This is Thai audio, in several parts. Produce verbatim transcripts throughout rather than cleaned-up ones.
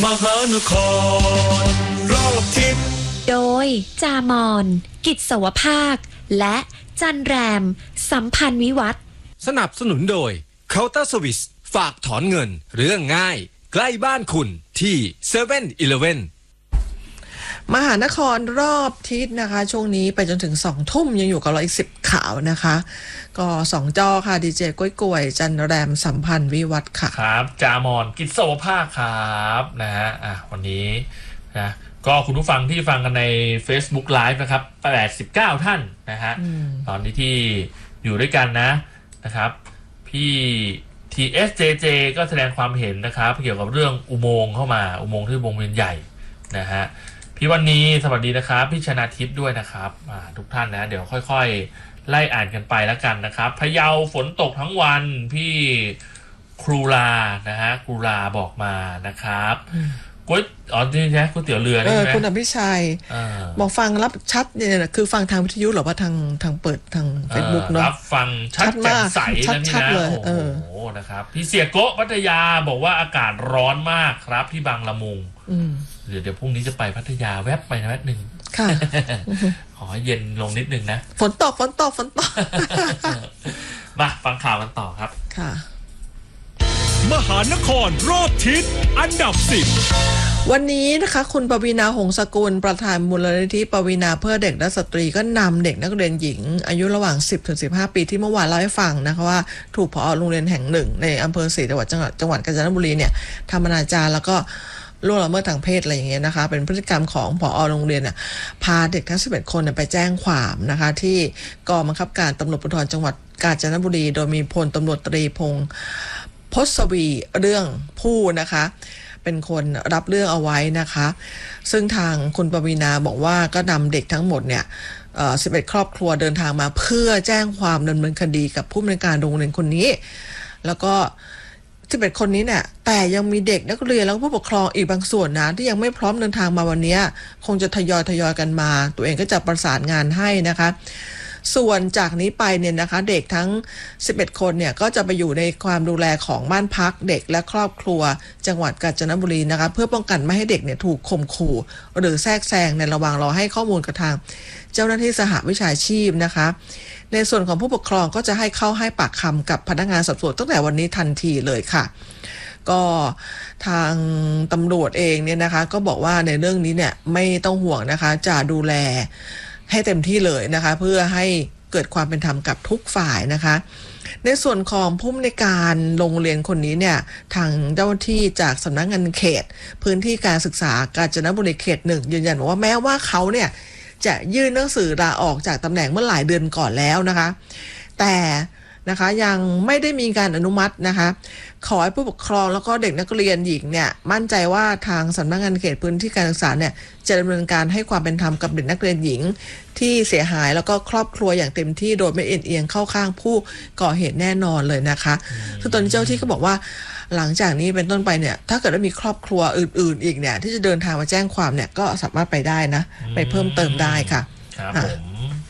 มหานครรอบทิศโดยจามอนกิจสวภาคและจันแรมสัมพันธ์วิวัฒน์สนับสนุนโดย Counter Service ฝากถอนเงินเรื่องง่ายใกล้บ้านคุณที่ เซเว่นอีเลฟเว่นมหานครรอบทิศนะคะช่วงนี้ไปจนถึงสองทุ่มยังอยู่กับเราอีกสิบข่าวนะคะก็สองจอค่ะดีเจก้อยกวยจันแรมสัมพันธ์วิวัฒน์ค่ะครับจามอนกิจสวภาคครับนะฮะอ่ะวันนี้นะก็คุณผู้ฟังที่ฟังกันใน Facebook Live นะครับแปดสิบเก้าท่านนะฮะตอนนี้ที่อยู่ด้วยกันนะนะครับพี่ ที เอส เจ เจ ก็แสดงความเห็นนะครับเกี่ยวกับเรื่องอุโมงค์เข้ามาอุโมงค์ที่วงเวียนใหญ่นะฮะพี่วันนี้สวัสดีนะครับพี่ชนาทิพย์ด้วยนะครับทุกท่านนะเดี๋ยวค่อยๆไล่อ่านกันไปแล้วกันนะครับพะเยาฝนตกทั้งวันพี่ครูลานะฮะครูลาบอกมานะครับก๋วยอ๋อนี่ใช่ก๋วยเตี๋ยวเรือนี่ใช่ไหมคุณอภิชัยบอกฟังรับชัดเนี่ยคือฟังทางวิทยุหรือว่าทางทางเปิดทางเฟซบุ๊กเนาะรับฟังชัดแจ่มใสแล้วนี่นะโอ้โหนะครับพี่เสียโกะพัทยาบอกว่าอากาศร้อนมากครับที่บางละมุงเดี๋ยวเดี๋ยวพรุ่งนี้จะไปพัทยาแวบไปนะแวบหนึ่งค่ะขอเย็นลงนิดนึงนะฝนตกฝนตกฝนตกมาฟังข่าวกันต่อครับค่ะมหานครรอบทิศอันดับสิบวันนี้นะคะคุณปวีณาหงสกุลประธานมูลนิธิปวีณาเพื่อเด็กและสตรีก็นำเด็กนักเรียนหญิงอายุระหว่าง สิบถึงสิบห้า ปีที่เมื่อวานเล่าให้ฟังนะคะว่าถูกผอ.โรงเรียนแห่งหนึ่งในอำเภอศรีจังหวัดจังหวัดจังหวัดกาญจนบุรีเนี่ยทำอนาจารแล้วก็ล่วงละเมิดทางเพศอะไรอย่างเงี้ยนะคะเป็นพฤติกรรมของผอ.โรงเรียนน่ะพาเด็กทั้งสิบเอ็ดคนไปแจ้งความนะคะที่กองบังคับการตำรวจภูธรจังหวัดกาญจนบุรีโดยมีพลตำรวจตรีพงษ์พศวีเรื่องผู้นะคะเป็นคนรับเรื่องเอาไว้นะคะซึ่งทางคุณปวีณาบอกว่าก็นำเด็กทั้งหมดเนี่ยเอ่อสิบเอ็ดครอบครัวเดินทางมาเพื่อแจ้งความดำเนินคดีกับผู้อำนวยการโรงเรียนคนนี้แล้วก็สิบเอ็ดคนนี้เนี่ยแต่ยังมีเด็กนักเรียนแล้วก็ผู้ปกครองอีกบางส่วนนะที่ยังไม่พร้อมเดินทางมาวันนี้คงจะทยอยทยอยกันมาตัวเองก็จะประสานงานให้นะคะส่วนจากนี้ไปเนี่ยนะคะเด็กทั้งสิบเอ็ดคนเนี่ยก็จะไปอยู่ในความดูแลของบ้านพักเด็กและครอบครัวจังหวัดกาญจนบุรีนะคะเพื่อป้องกันไม่ให้เด็กเนี่ยถูกข่มขู่หรือแทรกแซงในระหว่างรอให้ข้อมูลกับทางเจ้าหน้าที่สหวิชาชีพนะคะในส่วนของผู้ปกครองก็จะให้เข้าให้ปากคำกับพนักงานสอบสวนตั้งแต่วันนี้ทันทีเลยค่ะก็ทางตำรวจเองเนี่ยนะคะก็บอกว่าในเรื่องนี้เนี่ยไม่ต้องห่วงนะคะจะดูแลให้เต็มที่เลยนะคะเพื่อให้เกิดความเป็นธรรมกับทุกฝ่ายนะคะในส่วนของผู้อำนวยการโรงเรียนคนนี้เนี่ยทางเจ้าหน้าที่จากสำนักงานเขตพื้นที่การศึกษากาญจนบุรีเขตหนึ่งยืนยันว่าแม้ว่าเขาเนี่ยจะยื่นหนังสือลาออกจากตำแหน่งเมื่อหลายเดือนก่อนแล้วนะคะแต่นะคะยังไม่ได้มีการอนุมัตินะคะขอให้ผู้ปกครองแล้วก็เด็กนักเรียนหญิงเนี่ยมั่นใจว่าทางสำนักงานเขตพื้นที่การศึกษาเนี่ยจะดำเนินการให้ความเป็นธรรมกับเด็กนักเรียนหญิงที่เสียหายแล้วก็ครอบครัวอย่างเต็มที่โดยไม่เอ็นเอียงเข้าข้างผู้ก่อเหตุแน่นอนเลยนะคะซึ่งตอนนี้เจ้าที่ก็บอกว่าหลังจากนี้เป็นต้นไปเนี่ยถ้าเกิดว่ามีครอบครัวอื่นๆอีกเนี่ยที่จะเดินทางมาแจ้งความเนี่ยก็สามารถไปได้นะไปเพิ่มเติมได้ค่ะครับผม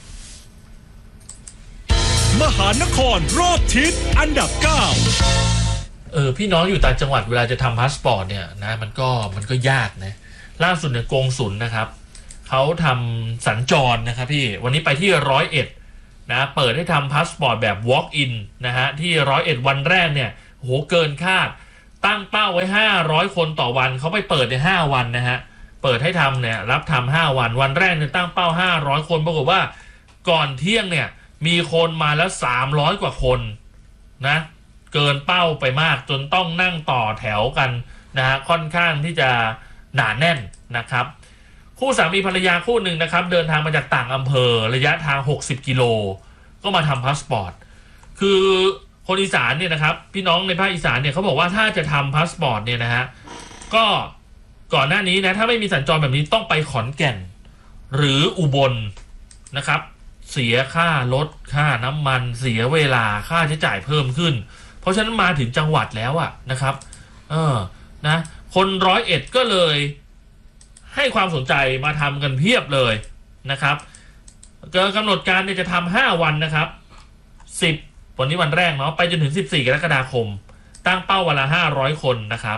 มหานครรอบทิศอันดับเก้าเออพี่น้องอยู่ต่างจังหวัดเวลาจะทำพาสปอร์ตเนี่ยนะมันก็มันก็ยากนะล่าสุดเนี่ยกงสุลนะครับเขาทำสัญจรนะครับพี่วันนี้ไปที่ร้อยเอ็ดนะเปิดให้ทำพาสปอร์ตแบบ walk in นะฮะที่ร้อยเอ็ดวันแรกเนี่ยโหเกินคาดตั้งเป้าไว้ห้าร้อยคนต่อวันเขาไปเปิดในห้าวันนะฮะเปิดให้ทำเนี่ยรับทำห้าวันวันแรกเนี่ยตั้งเป้าห้าร้อยคนปรากฏว่าก่อนเที่ยงเนี่ยมีคนมาแล้วสามร้อยกว่าคนนะเกินเป้าไปมากจนต้องนั่งต่อแถวกันนะฮะค่อนข้างที่จะหนาแน่นนะครับคู่สามีภรรยาคู่หนึ่งนะครับเดินทางมาจากต่างอำเภอระยะทางหกสิบกิโลก็มาทำพาสปอร์ตคือคนอีสานเนี่ยนะครับพี่น้องในภาคอีสานเนี่ยเขาบอกว่าถ้าจะทำพาสปอร์ตเนี่ยนะฮะก็ก่อนหน้านี้นะถ้าไม่มีสัญจรแบบนี้ต้องไปขอนแก่นหรืออุบลนะครับเสียค่ารถค่าน้ำมันเสียเวลาค่าใช้จ่ายเพิ่มขึ้นเพราะฉะนั้นมาถึงจังหวัดแล้วอะนะครับเออนะคนร้อยเอ็ดก็เลยให้ความสนใจมาทำกันเพียบเลยนะครับกำหนดการเนี่ยจะทำห้าวันนะครับสิบวันนี้วันแรกเนาะไปจนถึงสิบสี่กรกฎาคมตั้งเป้าวันละห้าร้อยคนนะครับ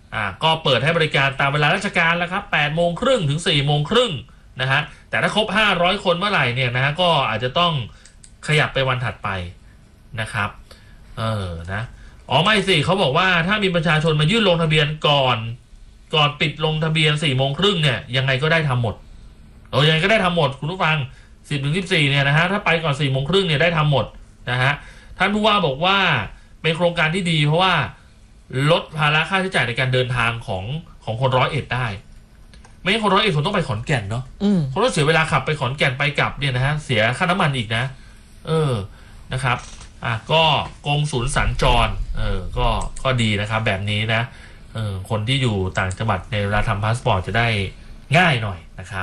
อ่าก็เปิดให้บริการตามเวลาราชการแล้วครับแปดโมงครึ่งถึงสี่โมงครึ่งนะฮะแต่ถ้าครบห้าร้อยคนเมื่อไหร่เนี่ยนะฮะก็อาจจะต้องขยับไปวันถัดไปนะครับเออนะอ๋อไม่สิเขาบอกว่าถ้ามีประชาชนมายื่นลงทะเบียนก่อนก่อนปิดลงทะเบียนสี่โมงครึ่งเนี่ยยังไงก็ได้ทำหมดเออยังไงก็ได้ทำหมดคุณผู้ฟังสิบถึงสิบสี่เนี่ยนะฮะถ้าไปก่อนสี่โมงครึ่งเนี่ยได้ทำหมดนะฮะท่านผู้ว่าบอกว่าเป็นโครงการที่ดีเพราะว่าลดภาระค่าใช้จ่ายในการเดินทางของของคนร้อยเอ็ดได้ไม่งั้นคนร้อยเอ็ดผมต้องไปขอนแก่นเนาะคนต้องเสียเวลาขับไปขอนแก่นไปกลับเนี่ยนะฮะเสียค่าน้ำมันอีกนะเออนะครับอ่ะก็กรมศูนย์สัญจรเออก็ก็ดีนะครับแบบนี้นะเออคนที่อยู่ต่างจังหวัดในเวลาทำพาสปอร์ตจะได้ง่ายหน่อยนะครับ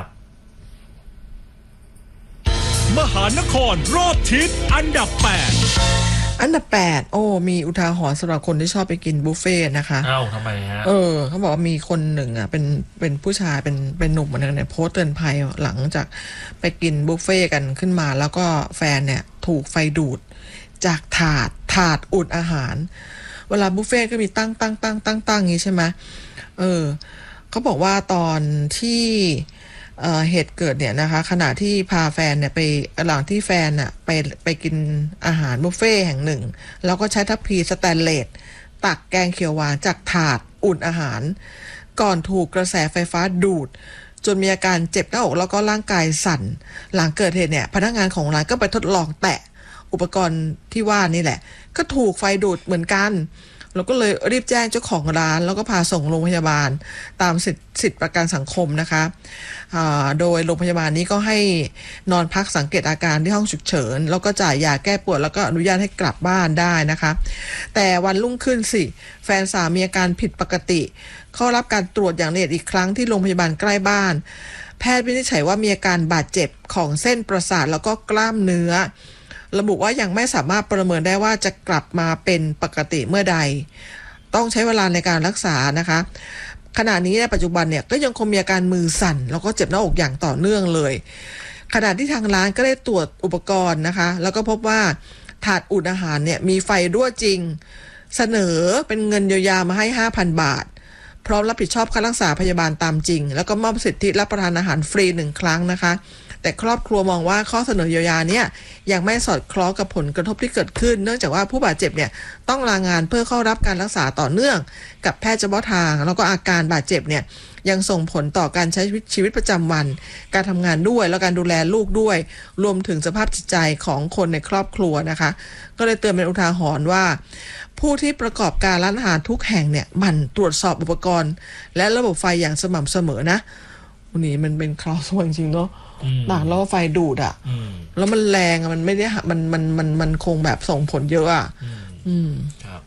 มหานครรอบทิศอันดับแปดอันดับแปดโอ้มีอุทาหรณ์สำหรับคนที่ชอบไปกินบุฟเฟ่นะคะอ้าวทำไมฮะเออเขาบอกว่ามีคนหนึ่งอ่ะเป็นเป็นผู้ชายเป็นเป็นหนุ่มคนนึงเนี่ยโพสต์เตือนภัยหลังจากไปกินบุฟเฟ่กันขึ้นมาแล้วก็แฟนเนี่ยถูกไฟดูดจากถาดถาดอุดอาหารเวลาบุฟเฟ่ก็มีตั้งตั้งตั้งตั้งตั้งงี้ใช่ไหมเออเขาบอกว่าตอนที่เอ่อเหตุเกิดเนี่ยนะคะขณะที่พาแฟนเนี่ยไปหลังที่แฟนน่ะไปไปกินอาหารบุฟเฟ่แห่งหนึ่งแล้วก็ใช้ทัพพีสแตนเลสตักแกงเขียวหวานจากถาดอุ่นอาหารก่อนถูกกระแสไฟฟ้าดูดจนมีอาการเจ็บหน้าอกแล้วก็ร่างกายสั่นหลังเกิดเหตุเนี่ยพนักงานของร้านก็ไปทดลองแตะอุปกรณ์ที่ว่านี่แหละก็ถูกไฟดูดเหมือนกันเราก็เลยรีบแจ้งเจ้าของร้านแล้วก็พาส่งโรงพยาบาลตามสิทธิสิทธิประกันสังคมนะคะโดยโรงพยาบาลนี้ก็ให้นอนพักสังเกตอาการที่ห้องฉุกเฉินแล้วก็จ่ายยาแก้ปวดแล้วก็อนุญาตให้กลับบ้านได้นะคะแต่วันรุ่งขึ้นสิแฟนสาวมีอาการผิดปกติเข้ารับการตรวจอย่างละเอียดอีกครั้งที่โรงพยาบาลใกล้บ้านแพทย์วินิจฉัยว่ามีอาการบาดเจ็บของเส้นประสาทแล้วก็กล้ามเนื้อระบุว่ายังไม่สามารถประเมินได้ว่าจะกลับมาเป็นปกติเมื่อใดต้องใช้เวลาในการรักษานะคะขณะนี้ในปัจจุบันเนี่ยก็ยังคงมีอาการมือสั่นแล้วก็เจ็บหน้าอกอย่างต่อเนื่องเลยขณะที่ทางร้านก็ได้ตรวจอุปกรณ์นะคะแล้วก็พบว่าถาดอุ่นอาหารเนี่ยมีไฟรั่วจริงเสนอเป็นเงินเยียวยามาให้ ห้าพัน บาทพร้อมรับผิดชอบค่ารักษาพยาบาลตามจริงแล้วก็มอบสิทธิรับประทานอาหารฟรีหนึ่งครั้งนะคะแต่ครอบครัวมองว่าข้อเสนอเยียวยาเนี่ยยังไม่สอดคล้องกับผลกระทบที่เกิดขึ้นเนื่องจากว่าผู้บาดเจ็บเนี่ยต้องลางานเพื่อเข้ารับการรักษาต่อเนื่องกับแพทย์เฉพาะทางแล้วก็อาการบาดเจ็บเนี่ยยังส่งผลต่อการใช้ชีวิตประจำวันการทำงานด้วยแล้วการดูแลลูกด้วยรวมถึงสภาพจิตใจของคนในครอบครัวนะคะก็เลยเตือนเป็นอุทาหรณ์ว่าผู้ที่ประกอบการร้านอาหารทุกแห่งเนี่ยหมั่นตรวจสอบอุปกรณ์และระบบไฟอย่างสม่ำเสมอนะวันนี้มันเป็นคราวสวยจริงเนาะหนักแล้วไฟดูดอ่ะแล้วมันแรงอ่ะมันไม่ได้มันมันมันมันคงแบบส่งผลเยอะอ่ะอืมครับ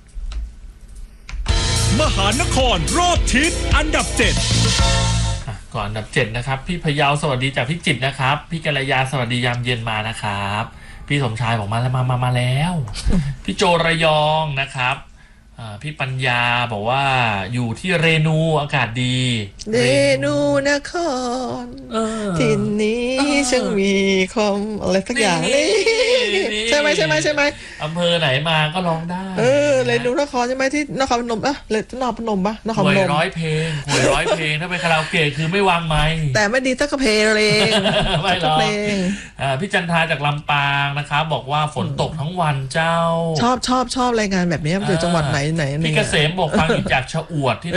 มหานครรอบทิศอันดับเจ็ดก่อนอันดับเจ็ดนะครับพี่พยาวสวัสดีจากพิจิตรนะครับพี่กัลยาสวัสดียามเย็นมานะครับพี่สมชายบอกมาแล้วมามามาแล้วพี่โจระยองนะครับพี่ปัญญาบอกว่าอยู่ที่เรนูอากาศดีเรนูนครที่นี้ช่างมีคอมอะไรสักอย่างนี่ใช่ไหมใช่ไหมใช่ไหมอำเภอไหนมาก็ร้องได้เออเรนูนครใช่ไหมที่นครพนมอ่ะเรนูนครพนมปะนครพนมร้อยเพลงหวยร้อยเพลงถ้าเป็นคาราโอเกะคือไม่วางไมค์แต่ไม่ดีตั้งกระเพลงไม่หรอกพี่จันทาจากลำปางนะครับบอกว่าฝนตกทั้งวันเจ้าชอบชอบชอบรายงานแบบนี้มันอยู่จังหวัดไหนไหนพี่เกษมบอกฟังจากชะอวดที่